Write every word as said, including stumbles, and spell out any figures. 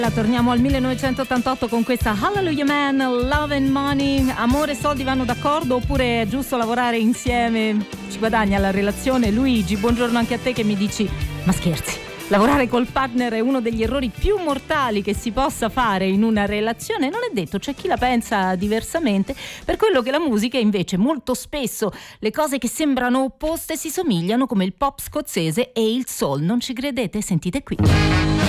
Torniamo al millenovecentottantotto con questa Hallelujah Man, Love and Money. Amore e soldi vanno d'accordo oppure è giusto lavorare insieme? Ci guadagna la relazione? Luigi, buongiorno anche a te che mi dici: ma scherzi, lavorare col partner è uno degli errori più mortali che si possa fare in una relazione? Non è detto, c'è chi la pensa diversamente. Per quello che la musica invece molto spesso le cose che sembrano opposte si somigliano, come il pop scozzese e il soul. Non ci credete? Sentite qui.